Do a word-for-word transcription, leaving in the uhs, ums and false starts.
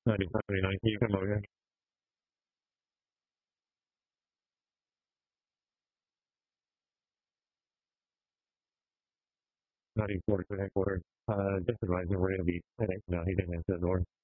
ninety seventy-nine, can you come over here? ninety-four to headquarters. Uh, just advising we're going to be heading. No, he didn't answer the door.